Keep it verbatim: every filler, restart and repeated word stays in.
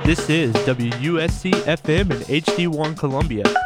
This is W U S C F M in H D one Columbia,